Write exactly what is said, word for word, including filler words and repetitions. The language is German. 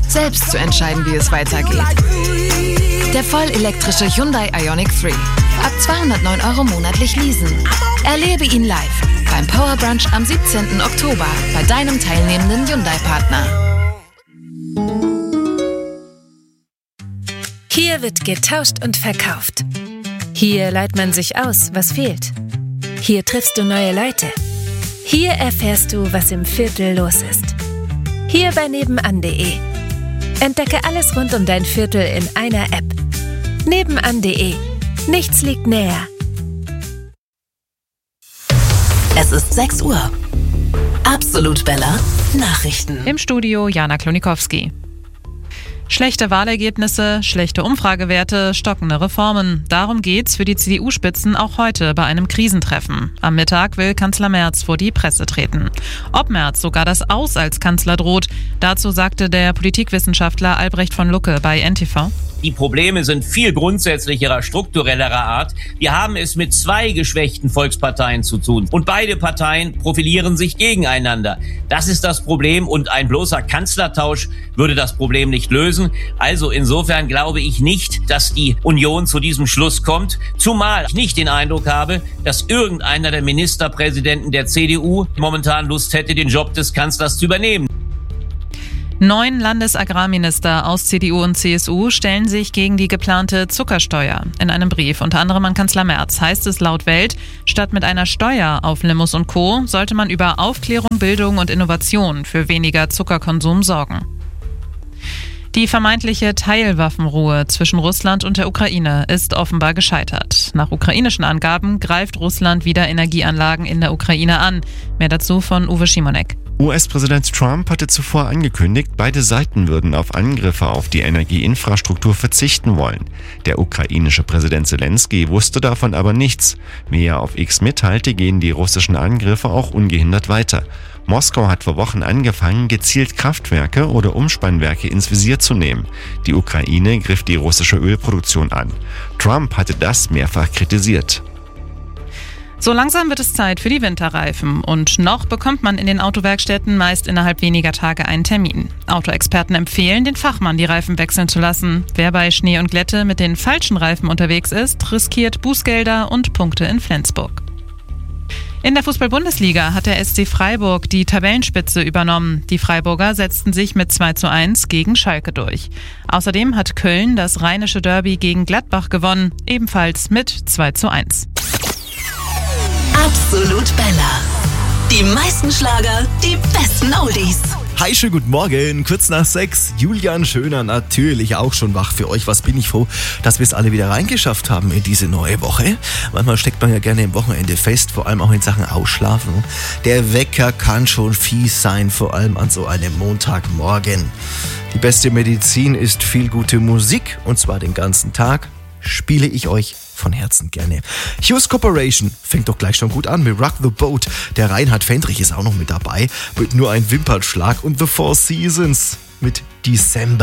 selbst zu entscheiden, wie es weitergeht. Der vollelektrische Hyundai Ioniq drei. Ab zweihundertneun Euro monatlich leasen. Erlebe ihn live beim Power Brunch am siebzehnten Oktober bei deinem teilnehmenden Hyundai-Partner. Hier wird getauscht und verkauft. Hier leiht man sich aus, was fehlt. Hier triffst du neue Leute. Hier erfährst du, was im Viertel los ist. Hier bei nebenan punkt de. Entdecke alles rund um dein Viertel in einer App. nebenan punkt de. Nichts liegt näher. Es ist sechs Uhr. Absolut Bella Nachrichten. Im Studio Jana Klonikowski. Schlechte Wahlergebnisse, schlechte Umfragewerte, stockende Reformen. Darum geht's für die C D U-Spitzen auch heute bei einem Krisentreffen. Am Mittag will Kanzler Merz vor die Presse treten. Ob Merz sogar das Aus als Kanzler droht, dazu sagte der Politikwissenschaftler Albrecht von Lucke bei N T V. Die Probleme sind viel grundsätzlicherer, strukturellerer Art. Wir haben es mit zwei geschwächten Volksparteien zu tun. Und beide Parteien profilieren sich gegeneinander. Das ist das Problem und ein bloßer Kanzlertausch würde das Problem nicht lösen. Also insofern glaube ich nicht, dass die Union zu diesem Schluss kommt. Zumal ich nicht den Eindruck habe, dass irgendeiner der Ministerpräsidenten der C D U momentan Lust hätte, den Job des Kanzlers zu übernehmen. Neun Landesagrarminister aus C D U und C S U stellen sich gegen die geplante Zuckersteuer. In einem Brief unter anderem an Kanzler Merz heißt es laut Welt, statt mit einer Steuer auf Limous und Co. sollte man über Aufklärung, Bildung und Innovation für weniger Zuckerkonsum sorgen. Die vermeintliche Teilwaffenruhe zwischen Russland und der Ukraine ist offenbar gescheitert. Nach ukrainischen Angaben greift Russland wieder Energieanlagen in der Ukraine an. Mehr dazu von Uwe Schimonek. U S-Präsident Trump hatte zuvor angekündigt, beide Seiten würden auf Angriffe auf die Energieinfrastruktur verzichten wollen. Der ukrainische Präsident Zelensky wusste davon aber nichts. Wie er auf X mitteilte, gehen die russischen Angriffe auch ungehindert weiter. Moskau hat vor Wochen angefangen, gezielt Kraftwerke oder Umspannwerke ins Visier zu nehmen. Die Ukraine griff die russische Ölproduktion an. Trump hatte das mehrfach kritisiert. So langsam wird es Zeit für die Winterreifen und noch bekommt man in den Autowerkstätten meist innerhalb weniger Tage einen Termin. Autoexperten empfehlen, den Fachmann die Reifen wechseln zu lassen. Wer bei Schnee und Glätte mit den falschen Reifen unterwegs ist, riskiert Bußgelder und Punkte in Flensburg. In der Fußball-Bundesliga hat der S C Freiburg die Tabellenspitze übernommen. Die Freiburger setzten sich mit zwei zu eins gegen Schalke durch. Außerdem hat Köln das rheinische Derby gegen Gladbach gewonnen, ebenfalls mit zwei zu eins. Absolut Bella. Die meisten Schlager, die besten Oldies. Hi, schönen guten Morgen, kurz nach sechs. Julian Schöner natürlich auch schon wach für euch. Was bin ich froh, dass wir es alle wieder reingeschafft haben in diese neue Woche. Manchmal steckt man ja gerne im Wochenende fest, vor allem auch in Sachen Ausschlafen. Der Wecker kann schon fies sein, vor allem an so einem Montagmorgen. Die beste Medizin ist viel gute Musik und zwar den ganzen Tag. Spiele ich euch von Herzen gerne. Hughes Corporation fängt doch gleich schon gut an mit Rock the Boat. Der Reinhard Fendrich ist auch noch mit dabei mit Nur ein Wimpernschlag und The Four Seasons mit December.